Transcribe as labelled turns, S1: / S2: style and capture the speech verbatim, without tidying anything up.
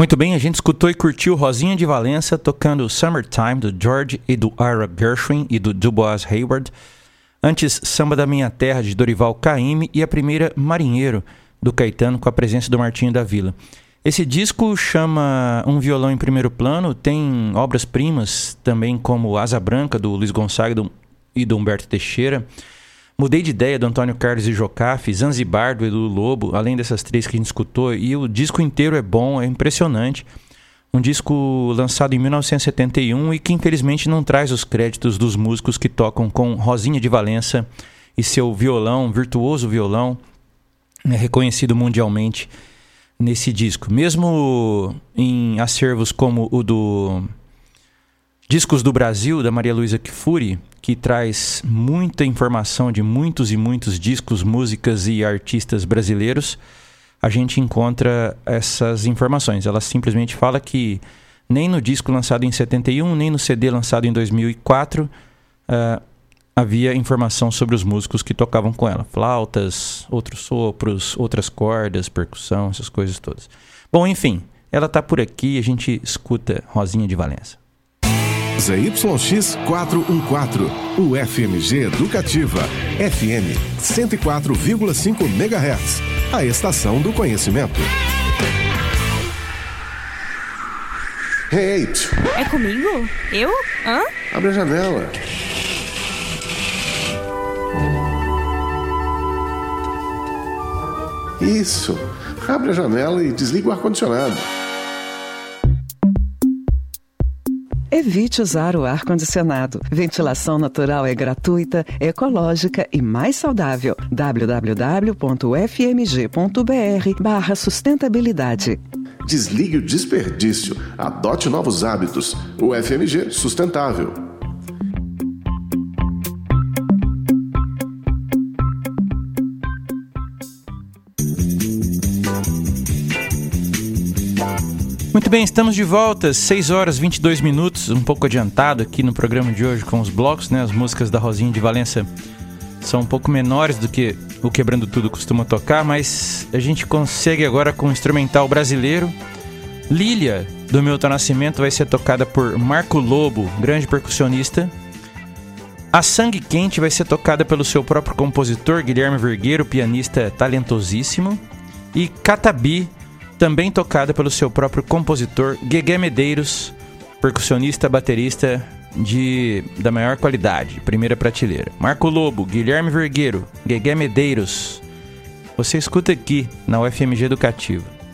S1: Muito bem, a gente escutou e curtiu Rosinha de Valença tocando Summertime, do George e do Ira Gershwin e do Dubois Hayward. Antes, Samba da Minha Terra, de Dorival Caymmi, e a primeira, Marinheiro, do Caetano, com a presença do Martinho da Vila. Esse disco chama Um Violão em Primeiro Plano, tem obras-primas também como Asa Branca, do Luiz Gonzaga e do Humberto Teixeira. Mudei de Ideia, do Antônio Carlos e Jocafe, Zanzibar, do Edu Lobo, além dessas três que a gente escutou. E o disco inteiro é bom, é impressionante. Um disco lançado em mil novecentos e setenta e um e que infelizmente não traz os créditos dos músicos que tocam com Rosinha de Valença e seu violão, virtuoso violão, é reconhecido mundialmente nesse disco. Mesmo em acervos como o do Discos do Brasil, da Maria Luísa Kfouri, que traz muita informação de muitos e muitos discos, músicas e artistas brasileiros, a gente encontra essas informações. Ela simplesmente fala que nem no disco lançado em setenta e um, nem no C D lançado em dois mil e quatro, uh, havia informação sobre os músicos que tocavam com ela. Flautas, outros sopros, outras cordas, percussão, essas coisas todas. Bom, enfim, ela está por aqui e a gente escuta Rosinha de Valença.
S2: Z Y X quatrocentos e quatorze, U F M G Educativa, F M cento e quatro vírgula cinco megahertz, a estação do conhecimento. Hey,
S3: é comigo? Eu? Hã?
S2: Abre a janela. Isso, abre a janela e desliga o ar-condicionado.
S4: Evite usar o ar-condicionado. Ventilação natural é gratuita, ecológica e mais saudável. w w w ponto u f m g ponto b r barra sustentabilidade.
S2: Desligue o desperdício. Adote novos hábitos. O F M G Sustentável.
S1: Muito bem, estamos de volta, seis horas e vinte e dois minutos, um pouco adiantado aqui no programa de hoje com os blocos, né? As músicas da Rosinha de Valença são um pouco menores do que o Quebrando Tudo costuma tocar, mas a gente consegue agora com o instrumental brasileiro. Lília, do Milton Nascimento, vai ser tocada por Marco Lobo, grande percussionista. A Sangue Quente vai ser tocada pelo seu próprio compositor, Guilherme Vergueiro, pianista talentosíssimo. E Catabi, também tocada pelo seu próprio compositor, Guegué Medeiros, percussionista, baterista de, da maior qualidade, primeira prateleira. Marco Lobo, Guilherme Vergueiro, Guegué Medeiros. Você escuta aqui na U F M G Educativa.